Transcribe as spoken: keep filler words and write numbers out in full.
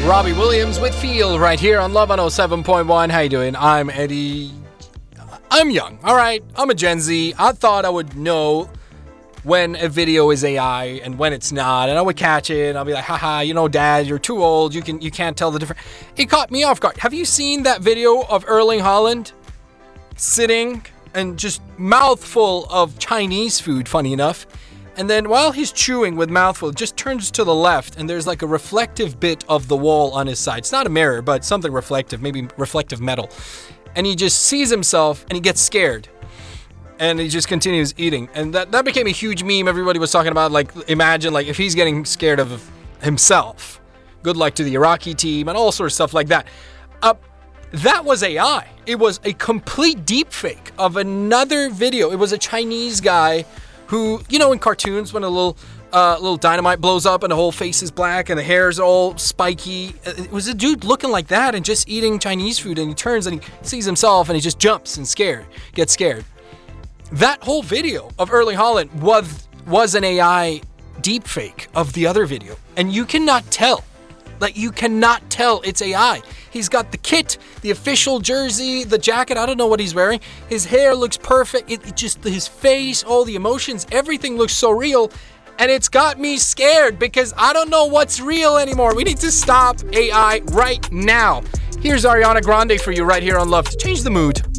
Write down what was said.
Robbie Williams with Feel right here on Love one oh seven point one. How you doing? I'm Eddie. I'm young, all right? I'm a Gen Z. I thought I would know when a video is A I and when it's not, and I would catch it, and I'll be like, haha, you know, Dad, you're too old. You can you can't tell the difference. It caught me off guard. Have you seen that video of Erling Haaland sitting and just mouthful of Chinese food, funny enough? And then while he's chewing with mouthful, it just turns to the left, and there's like a reflective bit of the wall on his side. It's not a mirror, but something reflective, maybe reflective metal. And he just sees himself, and he gets scared. And he just continues eating. And that, that became a huge meme. Everybody was talking about, like, imagine, like, if he's getting scared of himself. Good luck to the Iraqi team and all sorts of stuff like that. Uh, that was A I. It was a complete deepfake of another video. It was a Chinese guy who, you know, in cartoons when a little uh, little dynamite blows up and the whole face is black and the hair's all spiky. It was a dude looking like that and just eating Chinese food, and he turns and he sees himself and he just jumps and scared, gets scared. That whole video of Erling Haaland was was an A I deepfake of the other video, and you cannot tell. Like, you cannot tell it's A I. He's got the kit, the official jersey, the jacket. I don't know what he's wearing. His hair looks perfect. It, it just, his face, all the emotions, everything looks so real. And it's got me scared because I don't know what's real anymore. We need to stop A I right now. Here's Ariana Grande for you right here on Love to change the mood.